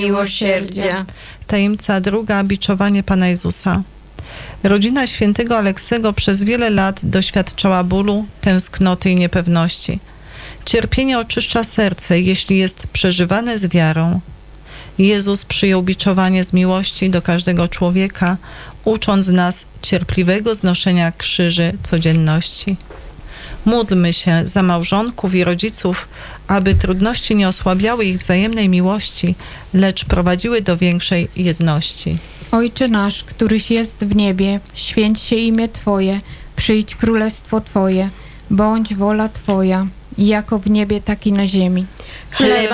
miłosierdzia. Tajemnica druga. Biczowanie Pana Jezusa. Rodzina świętego Aleksego przez wiele lat doświadczała bólu, tęsknoty i niepewności. Cierpienie oczyszcza serce, jeśli jest przeżywane z wiarą. Jezus przyjął biczowanie z miłości do każdego człowieka, ucząc nas cierpliwego znoszenia krzyży codzienności. Módlmy się za małżonków i rodziców, aby trudności nie osłabiały ich wzajemnej miłości, lecz prowadziły do większej jedności. Ojcze nasz, któryś jest w niebie, święć się imię Twoje, przyjdź królestwo Twoje, bądź wola Twoja, jako w niebie, tak i na ziemi. Chleba